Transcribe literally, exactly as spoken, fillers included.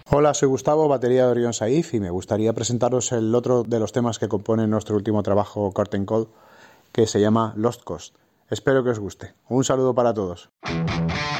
Hola, soy Gustavo, batería de Orion Saif, y me gustaría presentaros el otro de los temas que componen nuestro último trabajo Curtain Call, que se llama Lost Coast. Espero que os guste. Un saludo para todos.